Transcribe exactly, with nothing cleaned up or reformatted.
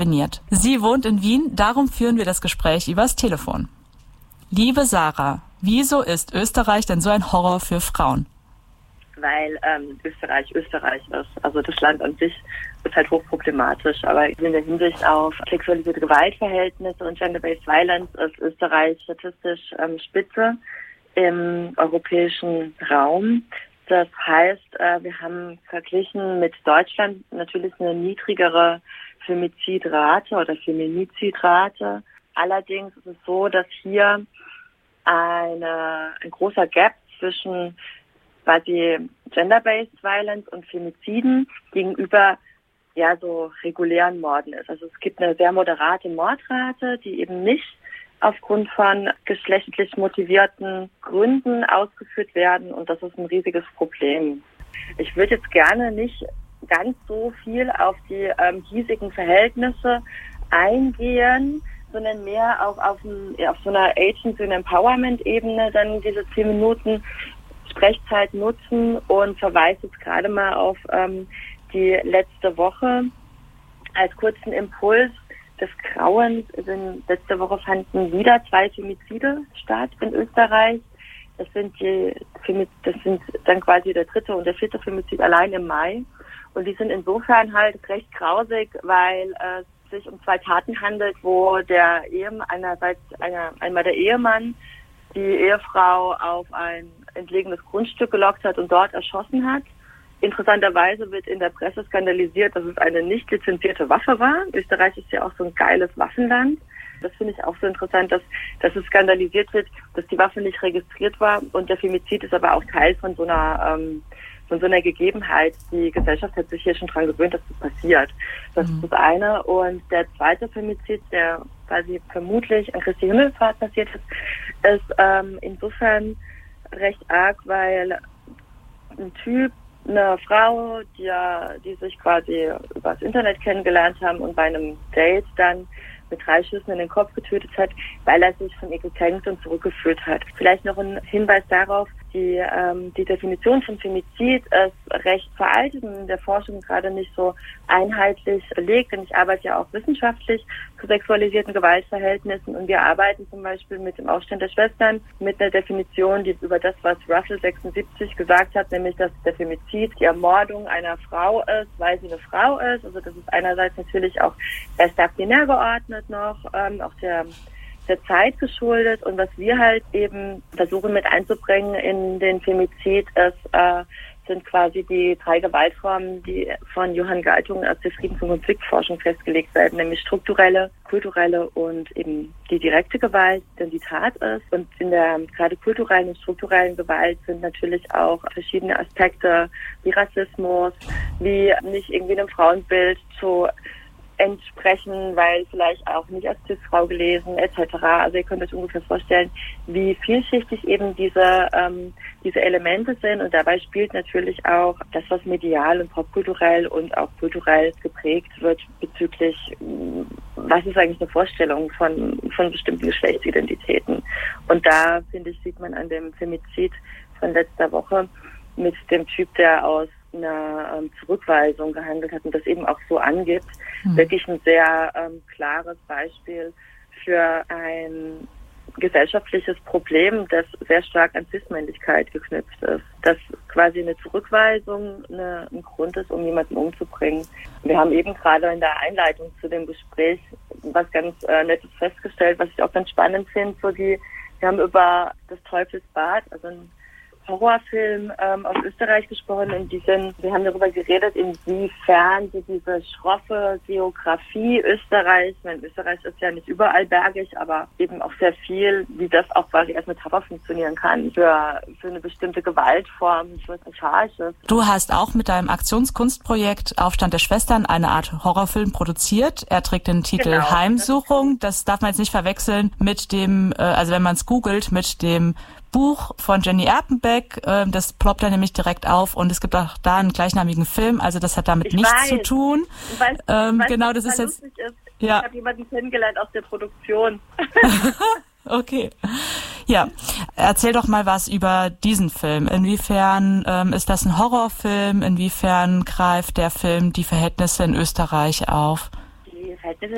Sie wohnt in Wien, darum führen wir das Gespräch übers Telefon. Liebe Sarah, wieso ist Österreich denn so ein Horror für Frauen? Weil ähm, Österreich Österreich ist. Also das Land an sich ist halt hochproblematisch. Aber in der Hinsicht auf sexualisierte Gewaltverhältnisse und Gender-Based Violence ist Österreich statistisch ähm, Spitze im europäischen Raum. Das heißt, äh, wir haben verglichen mit Deutschland natürlich eine niedrigere Femizidrate oder Feminizidrate. Allerdings ist es so, dass hier eine, ein großer Gap zwischen quasi Gender-Based Violence und Femiziden gegenüber ja so regulären Morden ist. Also es gibt eine sehr moderate Mordrate, die eben nicht aufgrund von geschlechtlich motivierten Gründen ausgeführt werden, und das ist ein riesiges Problem. Ich würde jetzt gerne nicht ganz so viel auf die ähm, hiesigen Verhältnisse eingehen, sondern mehr auch auf, ein, auf so einer Agency- und Empowerment-Ebene dann diese zehn Minuten Sprechzeit nutzen und verweise jetzt gerade mal auf ähm, die letzte Woche als kurzen Impuls des Grauens. Also letzte Woche fanden wieder zwei Femizide statt in Österreich. Das sind die, das sind dann quasi der dritte und der vierte Femizid allein im Mai. Und die sind insofern halt recht grausig, weil es sich um zwei Taten handelt, wo der Ehemann, einerseits einer, einmal der Ehemann die Ehefrau auf ein entlegenes Grundstück gelockt hat und dort erschossen hat. Interessanterweise wird in der Presse skandalisiert, dass es eine nicht lizenzierte Waffe war. Österreich ist ja auch so ein geiles Waffenland. Das finde ich auch so interessant, dass, dass es skandalisiert wird, dass die Waffe nicht registriert war. Und der Femizid ist aber auch Teil von so einer ähm, von so einer Gegebenheit. Die Gesellschaft hat sich hier schon dran gewöhnt, dass das passiert. Das mhm. ist das eine. Und der zweite Femizid, der quasi vermutlich an Christi Himmelfahrt passiert ist, ist ähm, insofern recht arg, weil ein Typ, eine Frau, die, die sich quasi übers Internet kennengelernt haben und bei einem Date dann mit drei Schüssen in den Kopf getötet hat, weil er sich von ihr gekränkt und zurückgeführt hat. Vielleicht noch ein Hinweis darauf, die, ähm, die Definition von Femizid ist recht veraltet und in der Forschung gerade nicht so einheitlich belegt. Denn ich arbeite ja auch wissenschaftlich zu sexualisierten Gewaltverhältnissen, und wir arbeiten zum Beispiel mit dem Aufstand der Schwestern mit einer Definition, die über das, was Russell sechsundsiebzig gesagt hat, nämlich, dass der Femizid die Ermordung einer Frau ist, weil sie eine Frau ist. Also das ist einerseits natürlich auch sehr stark binär geordnet noch, ähm, auch der der Zeit geschuldet, und was wir halt eben versuchen mit einzubringen in den Femizid ist, äh, sind quasi die drei Gewaltformen, die von Johann Galtung aus der Friedens- und Konfliktforschung festgelegt werden, nämlich strukturelle, kulturelle und eben die direkte Gewalt, denn die Tat ist. Und in der gerade kulturellen und strukturellen Gewalt sind natürlich auch verschiedene Aspekte wie Rassismus, wie nicht irgendwie einem Frauenbild zu entsprechen, weil vielleicht auch nicht als Cis-Frau gelesen, et cetera. Also ihr könnt euch ungefähr vorstellen, wie vielschichtig eben diese ähm, diese Elemente sind, und dabei spielt natürlich auch das, was medial und popkulturell und auch kulturell geprägt wird bezüglich, was ist eigentlich eine Vorstellung von von bestimmten Geschlechtsidentitäten. Und da, finde ich, sieht man an dem Femizid von letzter Woche mit dem Typ, der aus einer ähm, Zurückweisung gehandelt hat und das eben auch so angibt, mhm. wirklich ein sehr ähm, klares Beispiel für ein gesellschaftliches Problem, das sehr stark an Cis-Männlichkeit geknüpft ist. Dass quasi eine Zurückweisung eine, ein Grund ist, um jemanden umzubringen. Wir haben eben gerade in der Einleitung zu dem Gespräch was ganz äh, Nettes festgestellt, was ich auch ganz spannend finde. So die, wir haben über das Teufelsbad, also ein Horrorfilm ähm, aus Österreich gesprochen, und die sind, wir haben darüber geredet, inwiefern sie diese schroffe Geografie Österreichs, ich meine, Österreich ist ja nicht überall bergig, aber eben auch sehr viel, wie das auch quasi als Metapher funktionieren kann für, für eine bestimmte Gewaltform, für das Archaische. Du hast auch mit deinem Aktionskunstprojekt Aufstand der Schwestern eine Art Horrorfilm produziert. Er trägt den Titel genau. Heimsuchung. Das darf man jetzt nicht verwechseln mit dem, äh, also wenn man es googelt, mit dem Buch von Jenny Erpenbeck, äh, das ploppt da nämlich direkt auf, und es gibt auch da einen gleichnamigen Film, also das hat damit ich nichts weiß. zu tun. Ich weiß, ähm, ich weiß, genau, das ist jetzt. Ist. Ja. Ich habe jemanden kennengelernt aus der Produktion. Okay. Ja, erzähl doch mal was über diesen Film. Inwiefern ähm, ist das ein Horrorfilm? Inwiefern greift der Film die Verhältnisse in Österreich auf? Die Verhältnisse